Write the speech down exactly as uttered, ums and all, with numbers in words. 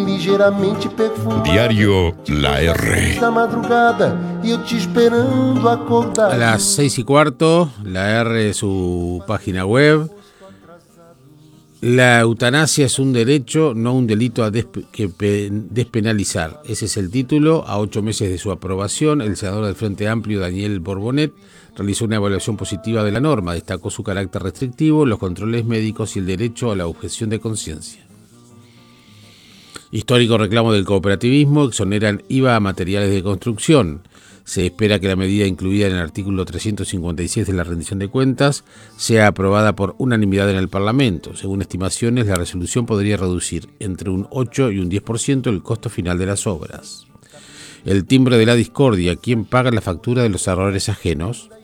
ligeiramente perfumada. Diario La R. Da madrugada e eu te esperando acordar. A las seis y cuarto, la R, su página web. La eutanasia es un derecho, no un delito a despe- que pe- despenalizar. Ese es el título. A ocho meses de su aprobación, el senador del Frente Amplio, Daniel Borbonet, realizó una evaluación positiva de la norma. Destacó su carácter restrictivo, los controles médicos y el derecho a la objeción de conciencia. Histórico reclamo del cooperativismo, exoneran I V A a materiales de construcción. Se espera que la medida incluida en el artículo trescientos cincuenta y seis de la rendición de cuentas sea aprobada por unanimidad en el Parlamento. Según estimaciones, la resolución podría reducir entre un ocho y un diez por ciento el costo final de las obras. El timbre de la discordia, ¿quién paga la factura de los errores ajenos?